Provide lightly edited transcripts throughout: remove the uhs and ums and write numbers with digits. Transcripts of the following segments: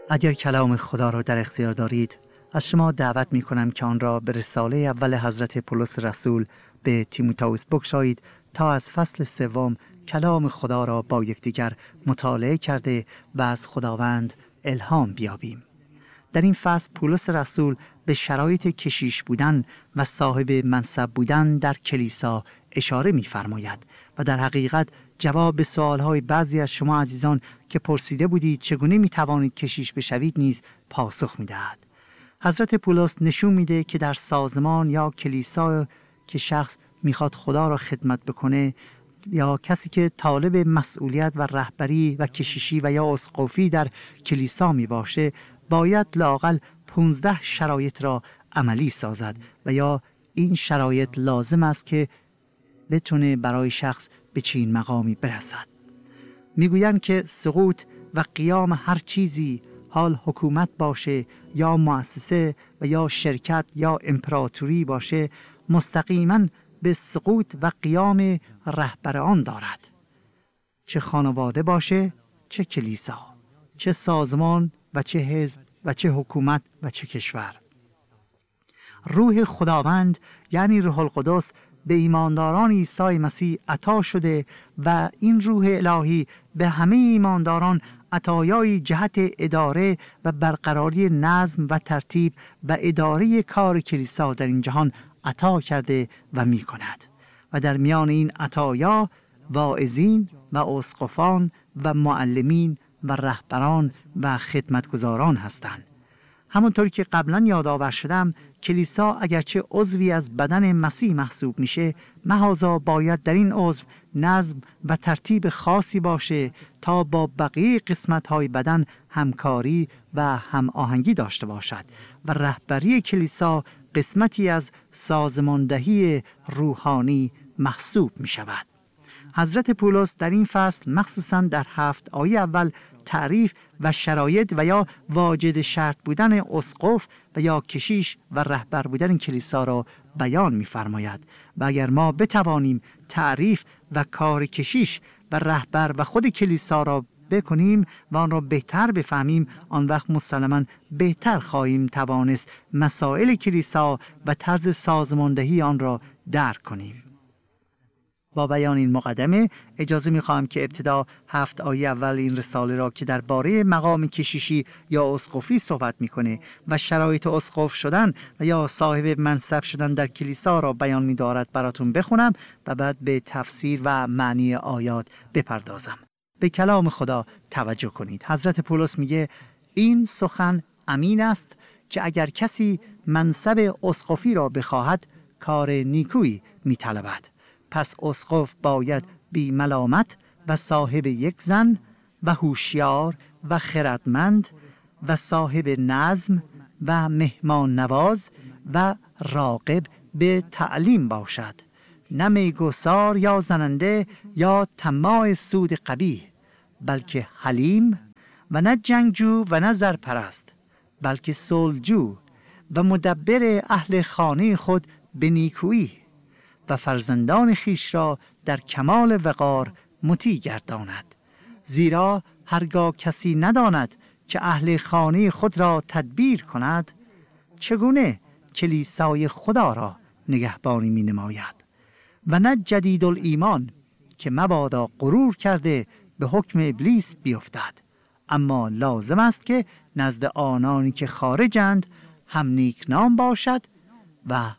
اگر کلام خدا را در اختیار دارید، از شما دعوت می کنم که آن را به رساله اول حضرت پولس رسول به تیموتائوس بگشایید تا از فصل 3 کلام خدا را با یکدیگر مطالعه کرده و از خداوند الهام بیابیم. در این فصل پولس رسول به شرایط کشیش بودن و صاحب منصب بودن در کلیسا اشاره می‌فرماید و در حقیقت جواب به سوال‌های بعضی از شما عزیزان که پرسیده بودید چگونه می‌توانید کشیش بشوید نیز پاسخ می‌دهد. حضرت پولس نشون میده که در سازمان یا کلیسا که شخص میخواد خدا را خدمت بکنه یا کسی که طالب مسئولیت و رهبری و کشیشی و یا اسقفی در کلیسا می باشه باید لااقل 15 شرایط را عملی سازد و یا این شرایط لازم است که بتونه برای شخص به چنین مقامی برسد. میگویند که سقوط و قیام هر چیزی، حال حکومت باشه یا مؤسسه و یا شرکت یا امپراتوری باشه، مستقیما به سقوط و قیام رهبر آن دارد. چه خانواده باشه، چه کلیسا، چه سازمان و چه حزب و چه حکومت و چه کشور. روح خداوند یعنی روح القدس به ایمانداران عیسی مسیح عطا شده و این روح الهی به همه ایمانداران عطایای جهت اداره و برقراری نظم و ترتیب و اداره کار کلیسا در این جهان عطا کرده و می کند. و در میان این عطایا واعظین و اسقفان و معلمین و رهبران و خدمتگزاران هستند. همونطوری که قبلا یادآور شدم، کلیسا اگرچه عضوی از بدن مسیح محسوب میشه، محضاً باید در این عضو نظم و ترتیب خاصی باشه تا با بقیه قسمت‌های بدن همکاری و هماهنگی داشته باشد و رهبری کلیسا قسمتی از سازماندهی روحانی محسوب می شود. حضرت پولس در این فصل مخصوصاً در 7 آیه اول تعریف و شرایط و یا واجد شرط بودن اسقف و یا کشیش و رهبر بودن کلیسا را بیان می فرماید و اگر ما بتوانیم تعریف و کار کشیش و رهبر و خود کلیسا را بکنیم و آن را بهتر بفهمیم، آن وقت مسلماً بهتر خواهیم توانست مسائل کلیسا و طرز سازماندهی آن را درک کنیم. با بیان این مقدمه اجازه می‌خواهم که ابتدا 7 آیه اول این رساله را که درباره مقام کشیشی یا اسقفی صحبت می‌کنه و شرایط اسقف شدن و یا صاحب منصب شدن در کلیسا را بیان می‌دارد براتون بخونم و بعد به تفسیر و معنی آیات بپردازم. به کلام خدا توجه کنید. حضرت پولس میگه این سخن امین است که اگر کسی منصب اسقفی را بخواهد کار نیکویی می‌طلبد. پس اسقف باید بی ملامت و صاحب یک زن و هوشیار و خردمند و صاحب نظم و مهمان نواز و راغب به تعلیم باشد، نه میگسار یا زننده یا طماع سود قبیح، بلکه حلیم و نه جنگجو و نه زرپرست، بلکه صلحجو و مدبر اهل خانه خود به نیکویی و فرزندان خیش را در کمال وقار مطیع گرداند. زیرا هرگاه کسی نداند که اهل خانه خود را تدبیر کند، چگونه کلیسای خدا را نگهبانی می نماید؟ و نه جدید الایمان که مبادا غرور کرده به حکم ابلیس بیفتد، اما لازم است که نزد آنانی که خارجند هم نیکنام باشد و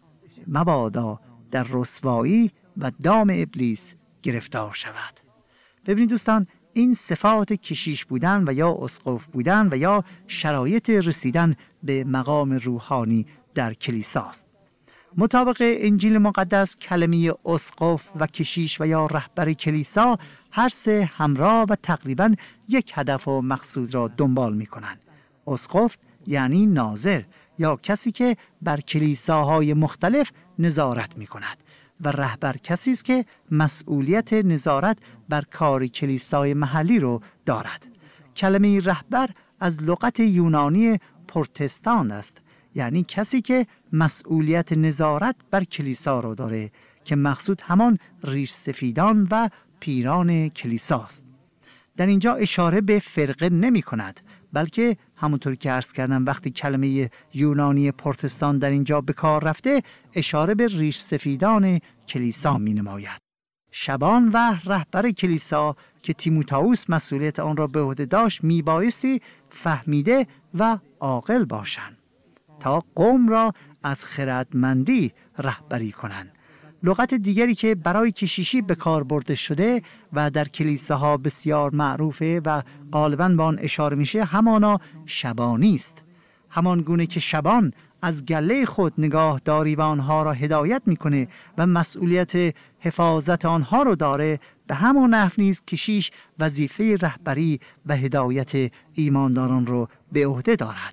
مبادا در رسوایی و دام ابلیس گرفتار شود. ببینید دوستان، این صفات کشیش بودن و یا اسقف بودن و یا شرایط رسیدن به مقام روحانی در کلیساست. مطابق انجیل مقدس کلمه اسقف و کشیش و یا رهبر کلیسا هر سه همراه و تقریبا یک هدف و مقصود را دنبال می کنند. اسقف یعنی ناظر یا کسی که بر کلیساهای مختلف نظارت می کند و رهبر کسی است که مسئولیت نظارت بر کار کلیسای محلی رو دارد. کلمه رهبر از لغت یونانی پروتستان است، یعنی کسی که مسئولیت نظارت بر کلیسا رو داره که مقصود همان ریش سفیدان و پیران کلیساست. در اینجا اشاره به فرقه نمی کند، بلکه همونطور که عرض کردم وقتی کلمه یونانی پروتستان در اینجا به کار رفته، اشاره به ریش سفیدان کلیسا می نماید. شبان و رهبر کلیسا که تیموتائوس مسئولیت آن را به عهده داشت می بایستی فهمیده و عاقل باشند تا قوم را از خردمندی رهبری کنند. لغت دیگری که برای کشیشی به کار برده شده و در کلیساها بسیار معروفه و غالباً به آن اشاره میشه همانا شبانی است. همان گونه که شبان از گله خود نگاهداری و آنها را هدایت میکنه و مسئولیت حفاظت آنها رو داره، به همان نحو نیز کشیش وظیفه رهبری و هدایت ایمانداران رو به عهده دارد.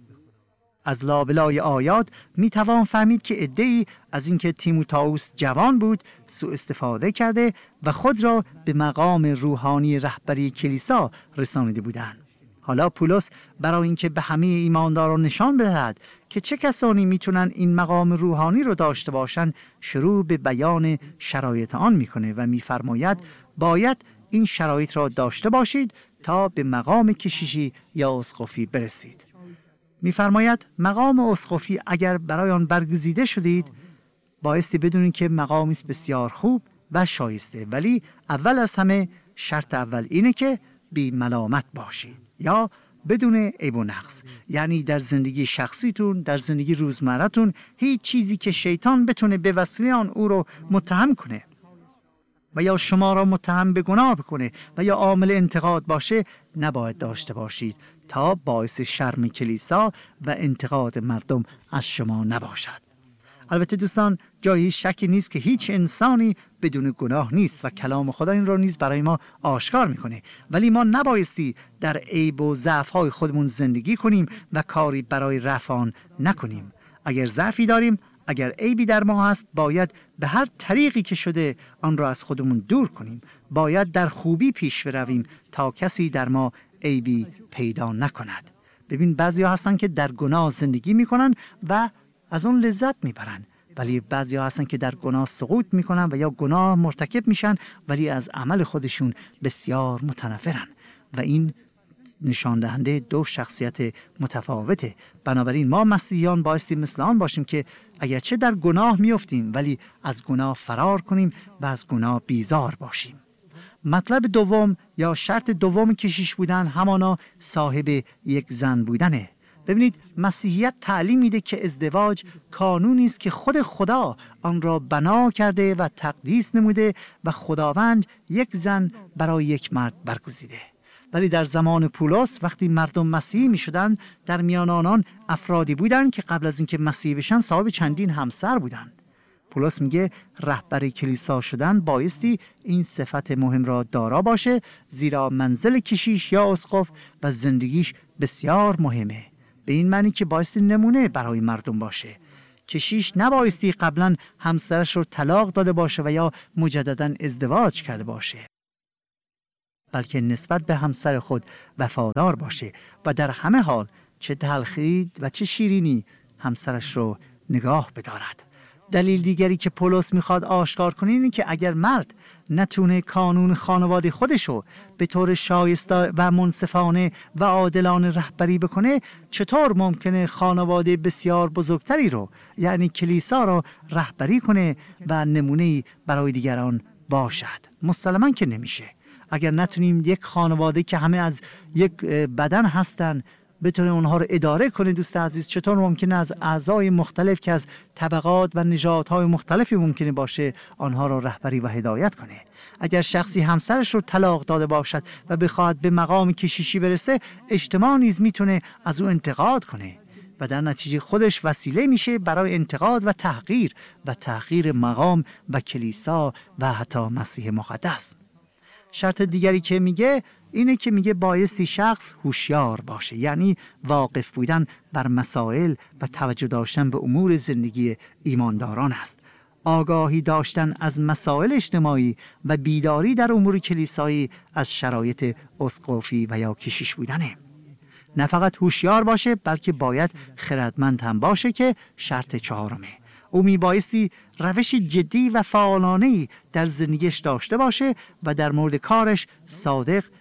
از لابلای آیات می توان فهمید که عده‌ای از اینکه تیموتائوس جوان بود سوء استفاده کرده و خود را به مقام روحانی رهبری کلیسا رسانیده بودند. حالا پولس برای اینکه به همه ایمانداران نشان بدهد که چه کسانی میتونن این مقام روحانی رو داشته باشند، شروع به بیان شرایط آن میکنه و میفرماید باید این شرایط را داشته باشید تا به مقام کشیشی یا اسقفی برسید. میفرماید مقام اسقفی اگر برای آن برگزیده شدید، بایستی بدونید که مقامی است بسیار خوب و شایسته، ولی اول از همه شرط اول اینه که بی ملامت باشید یا بدون عیب و نقص. یعنی در زندگی شخصیتون، در زندگی روزمرتون، هیچ چیزی که شیطان بتونه به وسیله آن او رو متهم کنه و یا شما را متهم به گناه بکنه و یا عامل انتقاد باشه نباید داشته باشید تا باعث شرم کلیسا و انتقاد مردم از شما نباشد. البته دوستان، جایی شکی نیست که هیچ انسانی بدون گناه نیست و کلام خدا این را نیز برای ما آشکار میکنه، ولی ما نبایستی در عیب و ضعف‌های خودمون زندگی کنیم و کاری برای رفع آن نکنیم. اگر ضعفی داریم، اگر عیبی در ما هست، باید به هر طریقی که شده آن را از خودمون دور کنیم. باید در خوبی پیش برویم تا کسی در ما عیبی پیدا نکند. ببین بعضیا هستن که در گناه زندگی میکنن و از اون لذت میبرن، ولی بعضیا هستن که در گناه سقوط میکنن و یا گناه مرتکب میشن ولی از عمل خودشون بسیار متنفرن و این نشان دهنده دو شخصیت متفاوته. بنابراین ما مسیحیان بایستی مثل آن باشیم که اگرچه در گناه میافتیم ولی از گناه فرار کنیم و از گناه بیزار باشیم. مطلب دوم یا شرط دوم کشیش بودن همانا صاحب یک زن بودنه. ببینید مسیحیت تعلیم میده که ازدواج قانونی است که خود خدا آن را بنا کرده و تقدیس نموده و خداوند یک زن برای یک مرد برگزیده. ولی در زمان پولس وقتی مردم مسیحی می شدن، در میان آنان افرادی بودند که قبل از اینکه مسیحی بشن صاحب چندین همسر بودند. پولس میگه رهبر کلیسا شدن بایستی این صفت مهم را دارا باشه، زیرا منزل کشیش یا اسقف و زندگیش بسیار مهمه. به این معنی که بایستی نمونه برای مردم باشه. کشیش نبایستی قبلا همسرش رو طلاق داده باشه و یا مجددا ازدواج کرده باشه، بلکه نسبت به همسر خود وفادار باشه و در همه حال چه تلخی و چه شیرینی همسرش رو نگاه بدارد. دلیل دیگری که پولس میخواد آشکار کنه اینه که اگر مرد نتونه قانون خانواده خودشو به طور شایسته و منصفانه و عادلانه رهبری بکنه، چطور ممکنه خانواده بسیار بزرگتری رو یعنی کلیسا رو رهبری کنه و نمونه‌ای برای دیگران باشد؟ مسلماً که نمیشه. اگر نتونیم یک خانواده که همه از یک بدن هستن بتونه اونها رو اداره کنه، دوست عزیز، چطور ممکنه از اعضای مختلف که از طبقات و نژادهای مختلفی ممکنه باشه آنها رو رهبری و هدایت کنه؟ اگر شخصی همسرش رو طلاق داده باشد و بخواد به مقام کشیشی برسه، اجتماع نیز میتونه از او انتقاد کنه و در نتیجه خودش وسیله میشه برای انتقاد و تحقیر مقام و کلیسا و حتی مسیح مقدس. شرط دیگری که میگه اینه که میگه بایستی شخص هوشیار باشه، یعنی واقف بودن بر مسائل و توجه داشتن به امور زندگی ایمانداران است. آگاهی داشتن از مسائل اجتماعی و بیداری در امور کلیسایی از شرایط اسقفی و یا کشیش بودنه. نه فقط هوشیار باشه بلکه باید خردمند هم باشه که شرط چهارمه. او میبایستی روش جدی و فعالانه‌ای در زندگیش داشته باشه و در مورد کارش صادق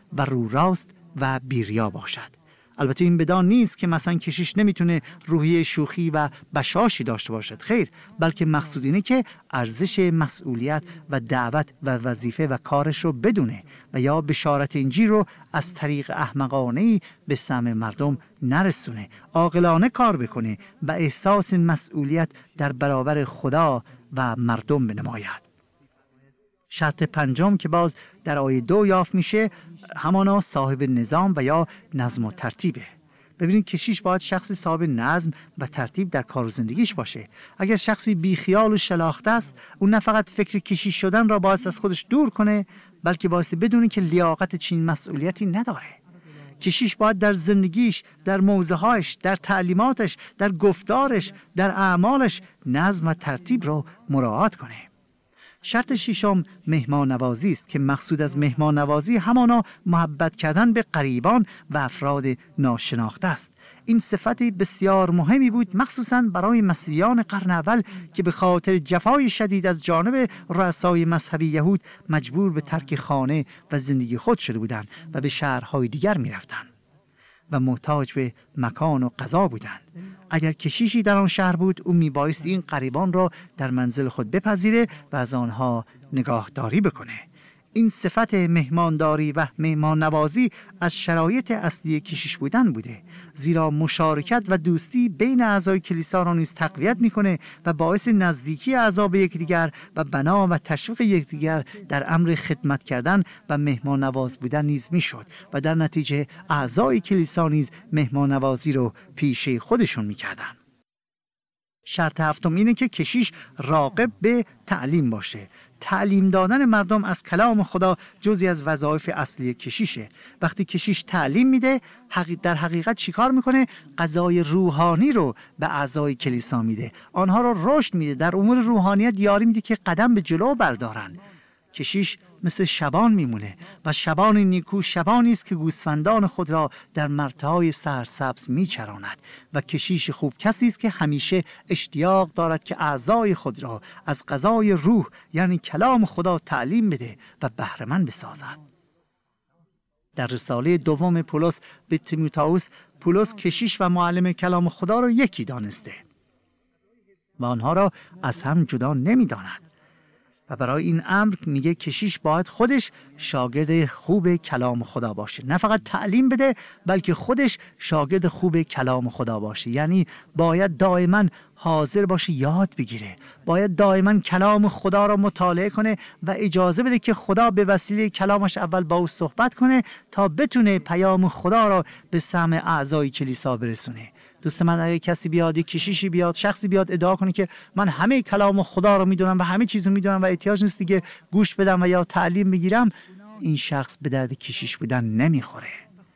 و رو راست و بیریا باشد. البته این بدان نیست که مثلا کشیش نمیتونه روحیه شوخی و بشاشی داشته باشد، خیر، بلکه مقصود اینه که ارزش مسئولیت و دعوت و وظیفه و کارش رو بدونه و یا بشارت انجیل رو از طریق احمقانه‌ای به سمع مردم نرسونه، عاقلانه کار بکنه و احساس مسئولیت در برابر خدا و مردم بنماید. شرط پنجم که باز در آیه 2 یافت میشه همانا صاحب نظام و یا نظم و ترتیبه. ببینید کشیش باید شخصی صاحب نظم و ترتیب در کار و زندگیش باشه. اگر شخصی بیخیال و شلاخته است، اون نه فقط فکر کشیش شدن را باید از خودش دور کنه، بلکه باید بدونه که لیاقت چنین مسئولیتی نداره. کشیش باید در زندگیش، در موضوعهاش، در تعلیماتش، در گفتارش، در اعمالش نظم و ترتیب را مراعات کنه. شرط ششم مهمان نوازی است که مقصود از مهمان نوازی همانا محبت کردن به غریبان و افراد ناشناخته است. این صفت بسیار مهمی بود مخصوصاً برای مسیحیان قرن اول که به خاطر جفای شدید از جانب رؤسای مذهبی یهود مجبور به ترک خانه و زندگی خود شده بودند و به شهرهای دیگر می رفتند و محتاج به مکان و غذا بودند. اگر کشیشی در آن شهر بود، او میبایست این غریبان را در منزل خود بپذیره و از آنها نگاهداری بکنه. این صفت مهمانداری و مهمان نوازی از شرایط اصلی کشیش بودن بوده، زیرا مشارکت و دوستی بین اعضای کلیسا را نیز تقویت میکنه و باعث نزدیکی اعضا به یکدیگر و بنا و تشویق یکدیگر در امر خدمت کردن و مهمان نواز بودن نیز میشد و در نتیجه اعضای کلیسا نیز مهمان نوازی رو پیشه خودشون میکردن. شرط هفتم اینه که کشیش راغب به تعلیم باشه. تعلیم دادن مردم از کلام خدا جزئی از وظایف اصلی کشیشه. وقتی کشیش تعلیم میده، در حقیقت چیکار میکنه؟ غذای روحانی رو به اعضای کلیسا میده، آنها رو رشد میده، در امور روحانیت یاری میده که قدم به جلو بردارن. کشیش مثل شبان میمونه و شبان نیکو شبانی است که گوسفندان خود را در مرتهای سرسبز میچراند و کشیش خوب کسی است که همیشه اشتیاق دارد که اعضای خود را از غذای روح یعنی کلام خدا تعلیم بده و بهره‌مند بسازد. در رساله دوم پولس به تیموتائوس، پولس کشیش و معلم کلام خدا را یکی دانسته و آنها را از هم جدا نمی‌داند. و برای این امر میگه کشیش باید خودش شاگرد خوب کلام خدا باشه، نه فقط تعلیم بده بلکه خودش شاگرد خوب کلام خدا باشه. یعنی باید دائما حاضر باشه یاد بگیره، باید دائما کلام خدا را مطالعه کنه و اجازه بده که خدا به وسیله کلامش اول با او صحبت کنه تا بتونه پیام خدا را به سمع اعضای کلیسا برسونه. دوست من، اگه کسی بیاد، یک کشیشی بیاد، شخصی بیاد ادعا کنه که من همه کلام خدا رو میدونم و همه چیزو میدونم و احتیاج نیست دیگه گوش بدم و یا تعلیم بگیرم، این شخص به درد کشیش بودن نمیخوره.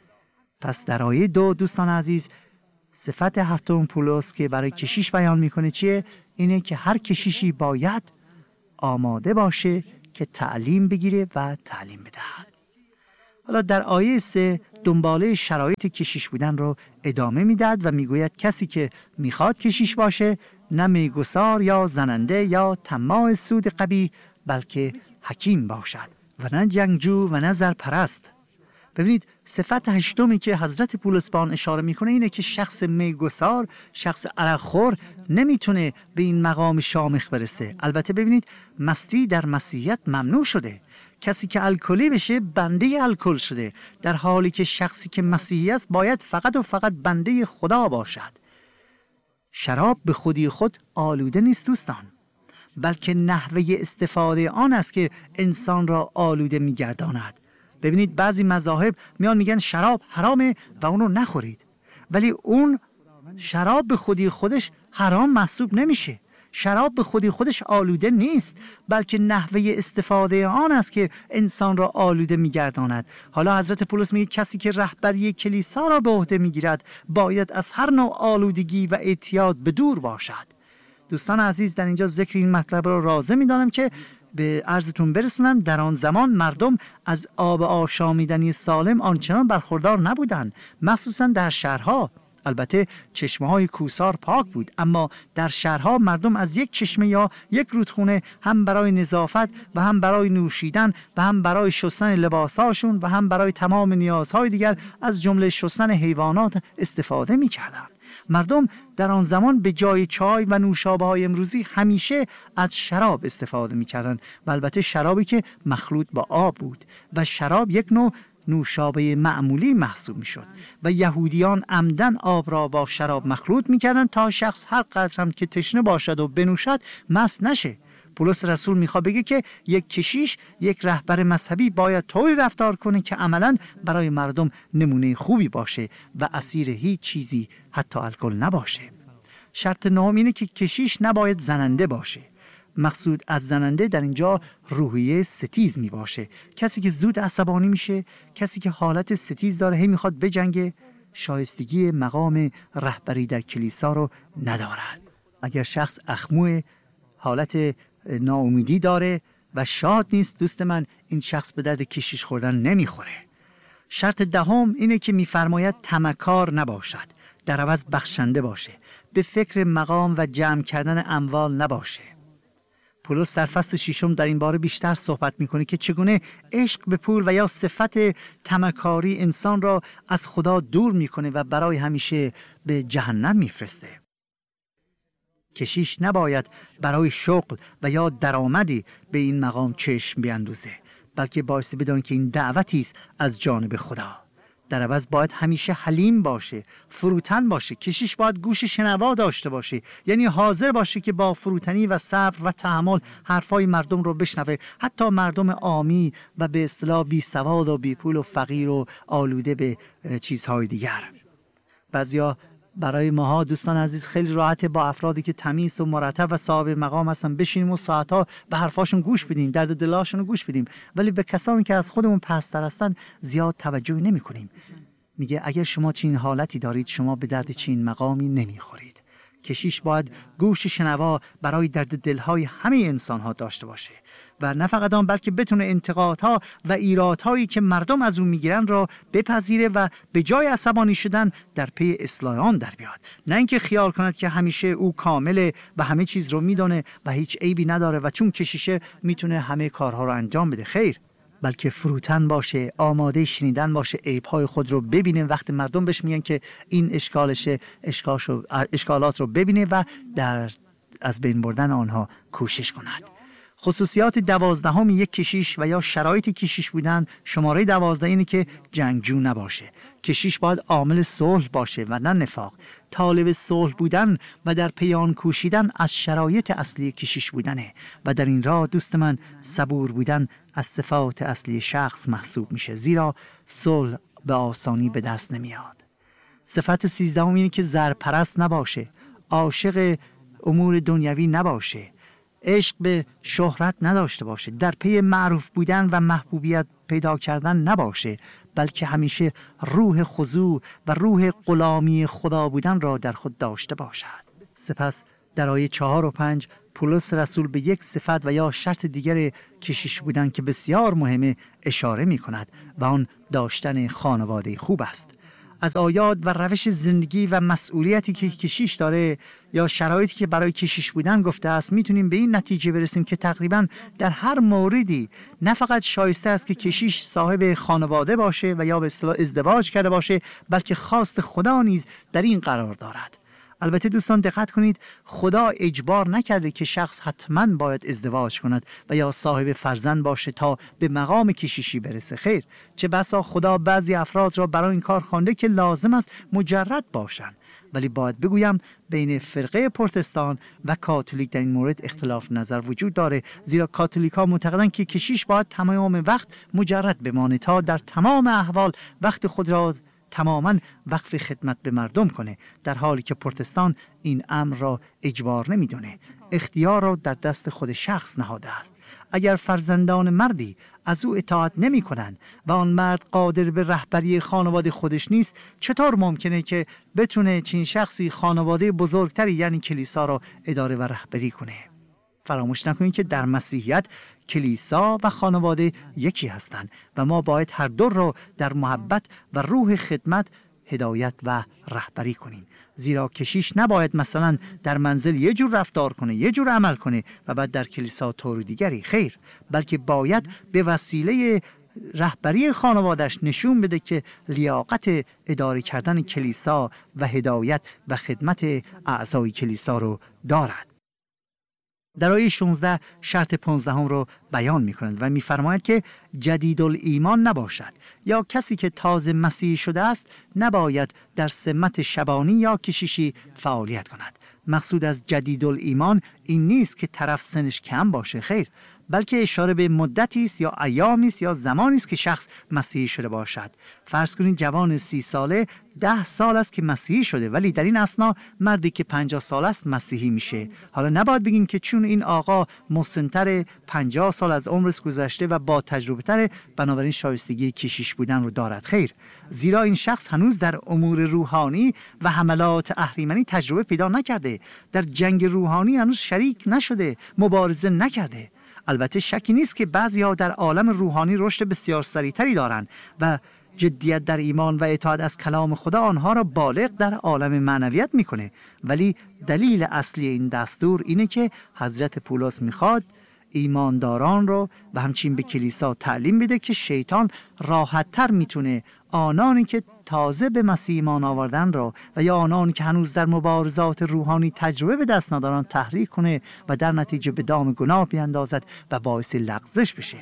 پس در آیه 2 دوستان عزیز، صفت هفتم پولس که برای کشیش بیان میکنه چیه؟ اینه که هر کشیشی باید آماده باشه که تعلیم بگیره و تعلیم بدهد. حالا در آیه 3 دنباله شرایط کشیش بودن رو ادامه میداد و میگوید کسی که میخواد کشیش باشه نه میگسار یا زننده یا طماع سود قبیح، بلکه حکیم باشد و نه جنگجو و نه زرپرست. ببینید صفت هشتمی که حضرت پولس به آن اشاره میکنه اینه که شخص میگسار، شخص عرقخور نمیتونه به این مقام شامخ برسه. البته ببینید مستی در مسیحیت ممنوع شده، کسی که الکلی بشه بنده الکل شده، در حالی که شخصی که مسیحی است باید فقط و فقط بنده خدا باشد. شراب به خودی خود آلوده نیست دوستان، بلکه نحوه استفاده آن است که انسان را آلوده میگرداند. ببینید بعضی مذاهب میان میگن شراب حرامه و اونو نخورید، ولی اون شراب به خودی خودش حرام محسوب نمیشه. شراب به خودی خودش آلوده نیست، بلکه نحوه استفاده آن است که انسان را آلوده میگرداند. حالا حضرت پولس میگه کسی که رهبری کلیسا را به عهده میگیرد باید از هر نوع آلودگی و اعتیاد به دور باشد. دوستان عزیز، در اینجا ذکر این مطلب را رازه میدانم که به عرضتون برسونم. در آن زمان مردم از آب آشامیدنی سالم آنچنان برخوردار نبودند، مخصوصا در شهرها. البته چشمه‌های کوسار پاک بود، اما در شهرها مردم از یک چشمه یا یک رودخونه هم برای نظافت و هم برای نوشیدن و هم برای شستن لباساشون و هم برای تمام نیازهای دیگر از جمله شستن حیوانات استفاده می‌کردند. مردم در آن زمان به جای چای و نوشابه‌های امروزی همیشه از شراب استفاده می‌کردند و البته شرابی که مخلوط با آب بود و شراب یک نوع نوشابه معمولی محسوب می‌شد و یهودیان عمدن آب را با شراب مخلوط می‌کردند تا شخص هر قدر هم که تشنه باشد و بنوشد مست نشه. پولس رسول میخواد بگه که یک کشیش، یک رهبر مذهبی باید طوری رفتار کنه که عملاً برای مردم نمونه خوبی باشه و اسیر هیچ چیزی حتی الکل نباشه. شرط نهم اینه که کشیش نباید زننده باشه. مقصود از زننده در اینجا روحیه ستیز می باشه. کسی که زود عصبانی میشه، کسی که حالت ستیز داره، هی میخواد بجنگه، شایستگی مقام رهبری در کلیسا رو ندارد. اگر شخص اخمو، حالت ناامیدی داره و شاد نیست، دوست من، این شخص به درد کشیش خوردن نمیخوره. شرط دهم اینه که میفرماید طمعکار نباشد، در عوض بخشنده باشه، به فکر مقام و جمع کردن اموال نباشه. پولس در فصل 6 در این باره بیشتر صحبت میکنه که چگونه عشق به پول و یا صفت طمعکاری انسان را از خدا دور میکنه و برای همیشه به جهنم میفرسته. کشیش نباید برای شغل و یا درآمدی به این مقام چشم بیندوزه، بلکه بایستی بدانه که این دعوتی است از جانب خدا. در عوض باید همیشه حلیم باشه، فروتن باشه. کشیش باید گوش شنوا داشته باشه، یعنی حاضر باشه که با فروتنی و صبر و تحمل حرفای مردم رو بشنوه، حتی مردم عامی و به اصطلاح بی سواد و بی پول و فقیر و آلوده به چیزهای دیگر. بعضیا برای ماها دوستان عزیز خیلی راحته با افرادی که تمیز و مرتب و صاحب مقام هستن بشینیم و ساعتها به حرفاشون گوش بدیم، درد دلاشون رو گوش بدیم، ولی به کسانی که از خودمون پست‌تر هستن زیاد توجه نمی‌کنیم. میگه اگر شما چنین حالتی دارید، شما به درد چنین مقامی نمیخورید. کشیش باید گوش شنوا برای درد دلهای همه انسان‌ها داشته باشه و نه فقط آن، بلکه بتونه انتقادها و ایرادهایی که مردم از اون میگیرن را بپذیره و به جای عصبانی شدن در پی اصلاح آن در بیاد. نه اینکه خیال کند که همیشه او کامله و همه چیز رو میدونه و هیچ عیبی نداره و چون کشیشه میتونه همه کارها رو انجام بده. خیر، بلکه فروتن باشه، آماده شنیدن باشه، عیب‌های خود رو ببینه، وقتی مردم بهش میگن که این اشکالشه، اشکالات رو ببینه و در از بین بردن آنها کوشش کند. خصوصیات 12 یک کشیش و یا شرایط کشیش بودن، شماره 12 اینه که جنگجو نباشه. کشیش باید عامل صلح باشه و نه نفاق. طالب صلح بودن و در پیان کوشیدن از شرایط اصلی کشیش بودنه و در این راه دوست من صبور بودن از صفات اصلی شخص محسوب میشه، زیرا صلح به آسانی به دست نمیاد. صفت 13 اینه که زرپرست نباشه، عاشق امور دنیوی نباشه، عشق به شهرت نداشته باشه، در پی معروف بودن و محبوبیت پیدا کردن نباشه، بلکه همیشه روح خضوع و روح غلامی خدا بودن را در خود داشته باشد. سپس در آیه 4 و 5 پولس رسول به یک صفت و یا شرط دیگر کشیش بودن که بسیار مهمه اشاره می کند و آن داشتن خانواده خوب است. از آیات و روش زندگی و مسئولیتی که کشیش داره یا شرایطی که برای کشیش بودن گفته است، میتونیم به این نتیجه برسیم که تقریبا در هر موردی نه فقط شایسته است که کشیش صاحب خانواده باشه و یا به اصطلاح ازدواج کرده باشه، بلکه خواست خدا نیز در این قرار دارد. البته دوستان دقت کنید، خدا اجبار نکرده که شخص حتما باید ازدواج کند و یا صاحب فرزند باشه تا به مقام کشیشی برسه. خیر، چه بسا خدا بعضی افراد را برای این کار خوانده که لازم است مجرد باشند. ولی باید بگویم بین فرقه پروتستان و کاتولیک در این مورد اختلاف نظر وجود داره، زیرا کاتولیک ها معتقدند که کشیش باید تمام وقت مجرد بمانه تا در تمام احوال وقت خود را تماما وقف خدمت به مردم کنه، در حالی که پروتستان این امر را اجبار نمیدونه، اختیار را در دست خود شخص نهاده است. اگر فرزندان مردی از او اطاعت نمی کنند و آن مرد قادر به رهبری خانواده خودش نیست، چطور ممکنه که بتونه چنین شخصی خانواده بزرگتری یعنی کلیسا را اداره و رهبری کنه؟ فراموش نکنید که در مسیحیت کلیسا و خانواده یکی هستند و ما باید هر دو را در محبت و روح خدمت هدایت و رهبری کنیم. زیرا کشیش نباید مثلا در منزل یه جور رفتار کنه، یه جور عمل کنه و بعد در کلیسا طور دیگری. خیر، بلکه باید به وسیله رهبری خانوادش نشون بده که لیاقت اداره کردن کلیسا و هدایت و خدمت اعضای کلیسا رو دارد. در آیه 16 شرط 15 رو بیان می کند و می فرماید که جدید الایمان نباشد، یا کسی که تازه مسیحی شده است نباید در سمت شبانی یا کشیشی فعالیت کند. مقصود از جدید الایمان این نیست که طرف سنش کم باشه، خیر، بلکه اشاره به مدتی است یا ایامی است یا زمانی است که شخص مسیحی شده باشد. فرض کنید جوان 30 ساله 10 سال است که مسیحی شده، ولی در این اثنا مردی که 50 سال است مسیحی میشه. حالا نباید بگیم که چون این آقا مسن‌تر 50 سال از عمرش گذشته و با تجربه تر، بنابراین شایستگی کشیش بودن رو دارد. خیر، زیرا این شخص هنوز در امور روحانی و حملات اهریمنی تجربه پیدا نکرده، در جنگ روحانی هنوز شریک نشده، مبارزه نکرده. البته شکی نیست که بعضی‌ها در عالم روحانی رشد بسیار سریعتری دارند و جدیت در ایمان و اطاعت از کلام خدا آنها را بالغ در عالم معنویت میکنه. ولی دلیل اصلی این دستور اینه که حضرت پولس میخواد ایمانداران رو و همچنین به کلیسا تعلیم بده که شیطان راحت‌تر میتونه آنانی که تازه به مسیح ایمان آوردن را و یا آنانی که هنوز در مبارزات روحانی تجربه به دست ندارن تحریک کنه و در نتیجه به دام گناه بیندازد و باعث لغزش بشه.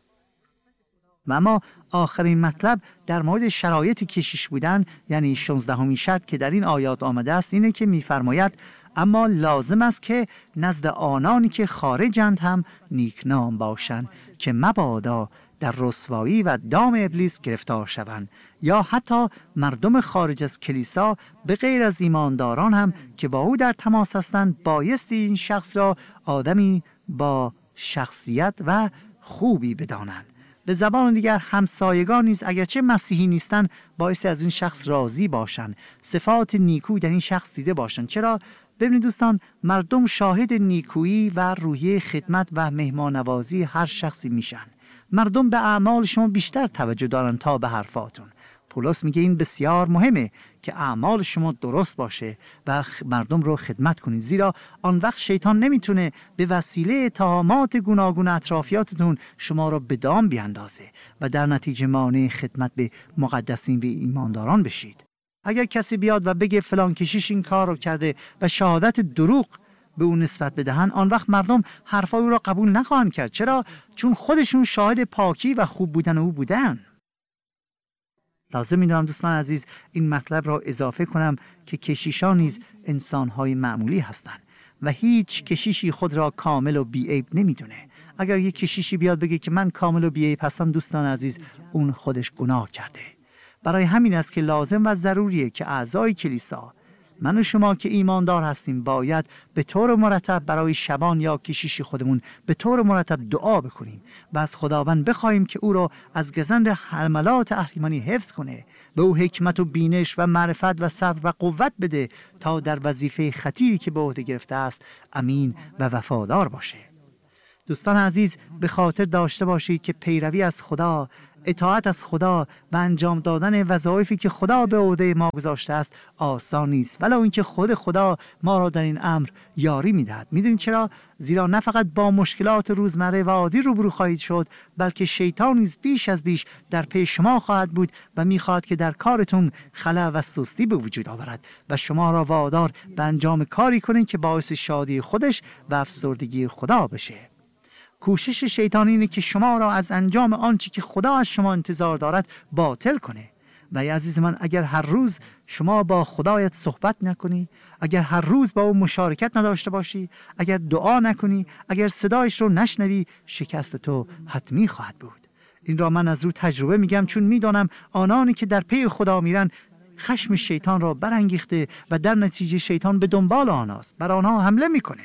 و اما آخرین مطلب در مورد شرایط کشیش بودن، یعنی 16مین شرط که در این آیات آمده است، اینه که می‌فرماید اما لازم است که نزد آنانی که خارجند هم نیکنام باشند که مبادا در رسوایی و دام ابلیس گرفتار شوند، یا حتی مردم خارج از کلیسا به غیر از ایمانداران هم که با او در تماس هستند بایستی این شخص را آدمی با شخصیت و خوبی بدانند. به زبان دیگر همسایگان نیز اگرچه مسیحی نیستند بایستی از این شخص راضی باشند، صفات نیکو در این شخص دیده باشند. چرا؟ ببینید دوستان، مردم شاهد نیکویی و روحیه خدمت و مهمان نوازی هر شخصی میشن. مردم به اعمال شما بیشتر توجه دارن تا به حرفاتون. پولس میگه این بسیار مهمه که اعمال شما درست باشه و مردم رو خدمت کنید، زیرا آن وقت شیطان نمیتونه به وسیله اتهامات گوناگون اطرافیاتتون شما رو به دام بیاندازه و در نتیجه مانع خدمت به مقدسین و ایمانداران بشید. اگر کسی بیاد و بگه فلان کشیش این کار رو کرده و شهادت دروغ به اون نسبت بدهن، آن وقت مردم حرفای او را قبول نخواهند کرد. چرا؟ چون خودشون شاهد پاکی و خوب بودن او بودن. لازم می‌دونم دوستان عزیز این مطلب را اضافه کنم که کشیشان نیز انسان‌های معمولی هستند و هیچ کشیشی خود را کامل و بی‌عیب نمی‌دونه. اگر یک کشیشی بیاد بگه که من کامل و بی‌عیب هستم، دوستان عزیز اون خودش گناه کرده. برای همین است که لازم و ضروریه که اعضای کلیسا، من و شما که ایماندار هستیم، باید به طور مرتب برای شبان یا کشیش خودمون به طور مرتب دعا بکنیم و از خداوند بخوایم که او را از گزند حملات اهریمنی حفظ کنه، به او حکمت و بینش و معرفت و صبر و قوت بده تا در وظیفه خطیری که به عهده گرفته است امین و وفادار باشه. دوستان عزیز، به خاطر داشته باشید که پیروی از خدا، اطاعت از خدا و انجام دادن وظایفی که خدا به عهده ما گذاشته است آسان نیست، ولو اینکه خود خدا ما را در این امر یاری میدهد. میدونید چرا؟ زیرا نه فقط با مشکلات روزمره و عادی روبرو خواهید شد، بلکه شیطان نیز بیش از بیش در پی شما خواهد بود و میخواهد که در کارتون خلأ و سستی به وجود آورد و شما را وادار به انجام کاری کنید که باعث شادی خودش و افسردگی خدا بشه. کوشش شیطان اینه که شما را از انجام آنچه که خدا از شما انتظار دارد باطل کنه. و ای عزیز من، اگر هر روز شما با خدایت صحبت نکنی، اگر هر روز با او مشارکت نداشته باشی، اگر دعا نکنی، اگر صدایش رو نشنوی، شکست تو حتمی خواهد بود. این را من از رو تجربه میگم، چون میدانم آنانی که در پی خدا میرن خشم شیطان را برانگیخته و در نتیجه شیطان به دنبال آنهاست، بر آنها حمله میکنه.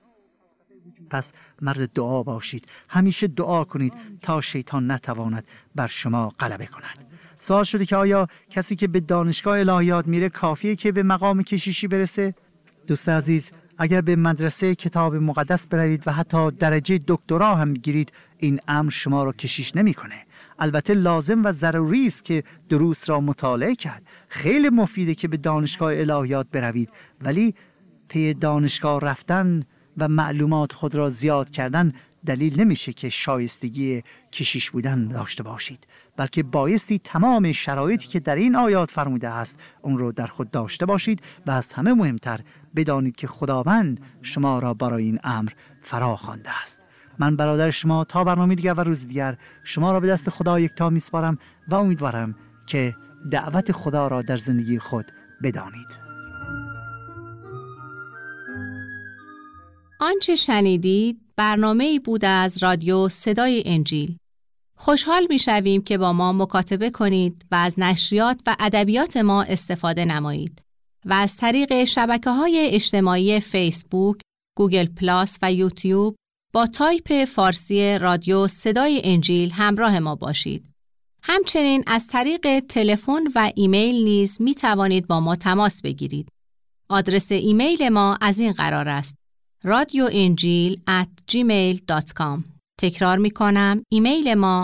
پس مرد دعا باشید، همیشه دعا کنید تا شیطان نتواند بر شما غلبه کند. سوال شده که آیا کسی که به دانشگاه الهیات میره کافیه که به مقام کشیشی برسه؟ دوست عزیز، اگر به مدرسه کتاب مقدس بروید و حتی درجه دکترا هم بگیرید، این امر شما را کشیش نمیکنه. البته لازم و ضروری است که دروس را مطالعه کرد. خیلی مفیده که به دانشگاه الهیات بروید، ولی پی دانشگاه رفتن و معلومات خود را زیاد کردن دلیل نمیشه که شایستگی کشیش بودن داشته باشید، بلکه بایستی تمام شرایطی که در این آیات فرموده است اون رو در خود داشته باشید و از همه مهمتر بدانید که خداوند شما را برای این امر فرا خوانده است. من برادر شما تا برنامه دیگر و روز دیگر شما را به دست خدا یکتا میسپارم و امیدوارم که دعوت خدا را در زندگی خود بدانید. آنچه شنیدید برنامه‌ای بود از رادیو صدای انجیل. خوشحال می‌شویم که با ما مکاتبه کنید و از نشریات و ادبیات ما استفاده نمایید و از طریق شبکه‌های اجتماعی فیسبوک، گوگل پلاس و یوتیوب با تایپ فارسی رادیو صدای انجیل همراه ما باشید. همچنین از طریق تلفن و ایمیل نیز می‌توانید با ما تماس بگیرید. آدرس ایمیل ما از این قرار است: radioenjil@gmail.com. تکرار می کنم، ایمیل ما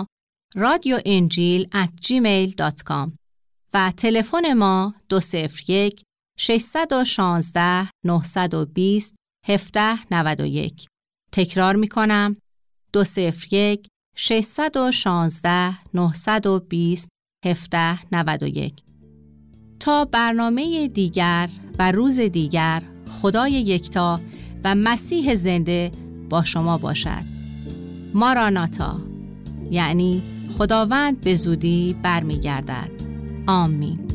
radioenjil@gmail.com و تلفن ما 201 616 920 1791. تکرار می کنم، 201 616 920 1791. تا برنامه دیگر و روز دیگر، خدای یکتا و مسیح زنده با شما باشد. ماراناتا، یعنی خداوند به زودی برمیگردد. آمین.